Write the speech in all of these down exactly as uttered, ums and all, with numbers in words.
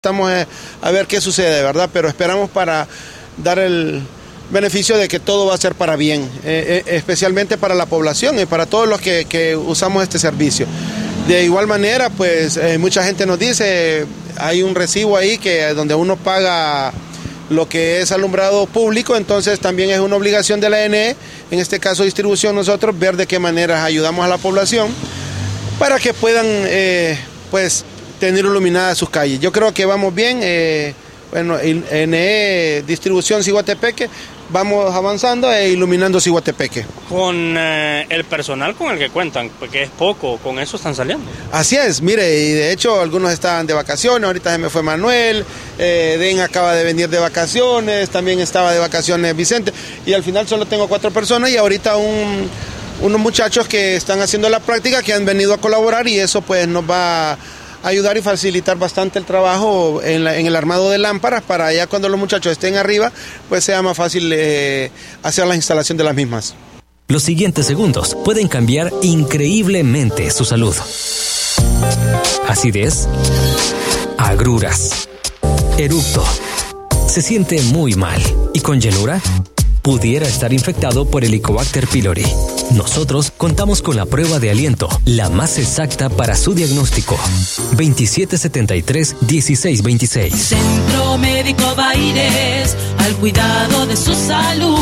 Estamos eh, a ver qué sucede, ¿verdad? Pero esperamos para dar el beneficio de que todo va a ser para bien, eh, eh, especialmente para la población y para todos los que, que usamos este servicio. De igual manera, pues eh, mucha gente nos dice, hay un recibo ahí que donde uno paga lo que es alumbrado público, entonces también es una obligación de la A N E, en este caso distribución, nosotros ver de qué manera ayudamos a la población para que puedan, eh, pues, tener iluminadas sus calles. Yo creo que vamos bien, eh, bueno, A N E, distribución Ciguatepeque, vamos avanzando e iluminando Ciguatepeque. Con eh, el personal con el que cuentan, porque es poco, con eso están saliendo. Así es, mire, y de hecho algunos estaban de vacaciones, ahorita se me fue Manuel, eh, Den acaba de venir de vacaciones, también estaba de vacaciones Vicente, y al final solo tengo cuatro personas y ahorita un, unos muchachos que están haciendo la práctica, que han venido a colaborar y eso pues nos va a ayudar y facilitar bastante el trabajo en, la, en el armado de lámparas para ya cuando los muchachos estén arriba, pues sea más fácil eh, hacer la instalación de las mismas. Los siguientes segundos pueden cambiar increíblemente su salud. Acidez, agruras, eructo, se siente muy mal y con llenura pudiera estar infectado por Helicobacter pylori. Nosotros contamos con la prueba de aliento, la más exacta para su diagnóstico. veintisiete setenta y tres, dieciséis veintiséis. Centro Médico Baires, al cuidado de su salud.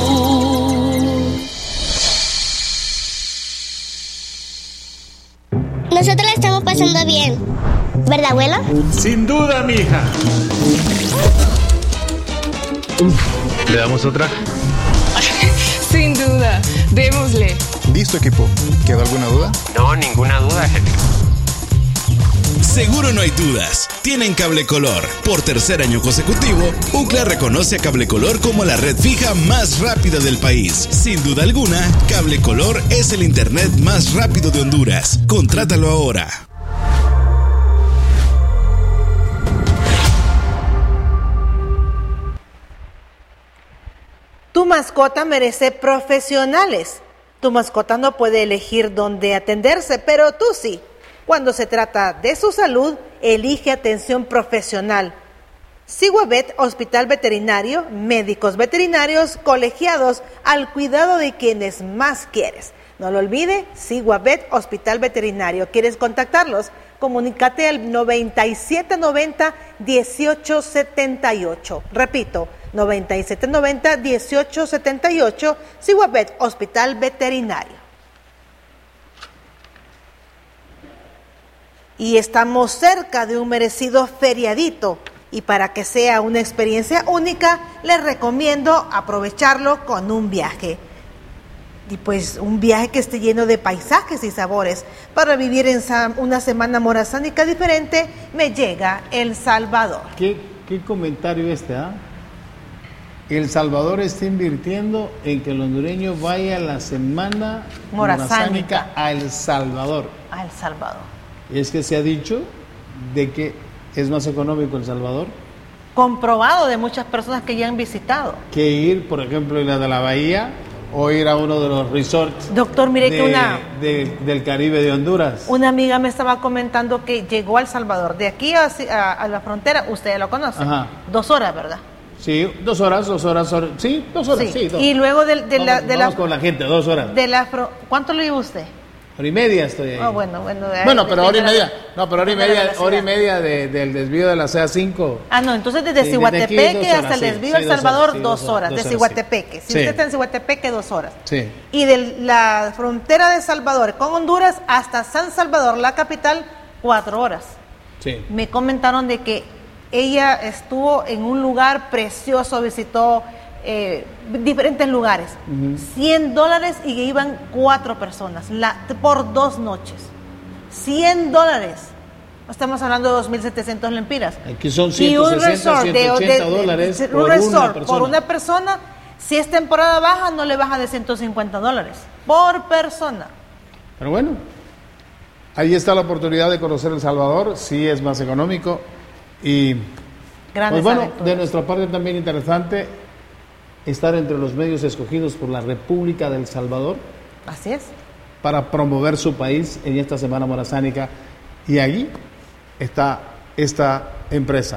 Nosotros la estamos pasando bien, ¿verdad, abuelo? Sin duda, mija. Uf, ¿le damos otra? Sin duda, démosle. ¿Listo, equipo? ¿Quedó alguna duda? No, ninguna duda, jefe. Seguro no hay dudas. Tienen Cable Color. Por tercer año consecutivo, U C L A reconoce a Cable Color como la red fija más rápida del país. Sin duda alguna, Cable Color es el internet más rápido de Honduras. Contrátalo ahora. Tu mascota merece profesionales. Tu mascota no puede elegir dónde atenderse, pero tú sí. Cuando se trata de su salud, elige atención profesional. Ciguavet Hospital Veterinario, médicos veterinarios colegiados al cuidado de quienes más quieres. No lo olvide, Ciguavet Hospital Veterinario. ¿Quieres contactarlos? Comunícate al noventa y siete noventa, dieciocho setenta y ocho. Repito, noventa y siete noventa, dieciocho setenta y ocho, Ciguavet Hospital Veterinario. Y estamos cerca de un merecido feriadito. Y para que sea una experiencia única, les recomiendo aprovecharlo con un viaje. Y pues un viaje que esté lleno de paisajes y sabores. Para vivir en una semana morazánica diferente, me llega El Salvador. ¿Qué, qué comentario este, ah? ¿eh? El Salvador está invirtiendo en que el hondureño vaya a la semana morazánica a El Salvador. A El Salvador. Y es que se ha dicho de que es más económico El Salvador. Comprobado de muchas personas que ya han visitado. Que ir, por ejemplo, a la de la Bahía o ir a uno de los resorts. Doctor, mire de, que una... De, del Caribe de Honduras. Una amiga me estaba comentando que llegó a El Salvador. De aquí a, a, a la frontera, usted ya lo conoce. Ajá. Dos horas, ¿verdad? Sí, dos horas, dos horas, horas sí, dos horas, sí. sí dos. Y luego de, de vamos, la... De vamos la, con la gente, dos horas. De la, ¿cuánto le iba usted? Hora y media estoy ahí. Oh, bueno, bueno. De, bueno, de, pero de, hora y de media. la, no, pero hora y media, hora y media de, del desvío de la C A cinco. Ah, no, entonces desde sí, Ciguatepeque desde hasta el desvío de sí, El Salvador, sí, dos horas. Dos de Ciguatepeque. Si sí. usted está en Ciguatepeque, dos horas. Sí. Y de la frontera de Salvador con Honduras hasta San Salvador, la capital, cuatro horas. Sí. Me comentaron de que ella estuvo en un lugar precioso, visitó Eh, diferentes lugares, uh-huh. cien dólares y iban cuatro personas la, por dos noches, cien dólares, estamos hablando de dos mil setecientos lempiras. Aquí son ciento sesenta, ciento ochenta dólares de, de, por un resort, una persona. Por una persona, si es temporada baja no le baja de ciento cincuenta dólares por persona. Pero bueno, ahí está la oportunidad de conocer El Salvador, sí es más económico y Grandes pues bueno, aventuras. De nuestra parte también interesante estar entre los medios escogidos por la República de El Salvador. Así es. Para promover su país en esta semana morazánica. Y allí está esta empresa.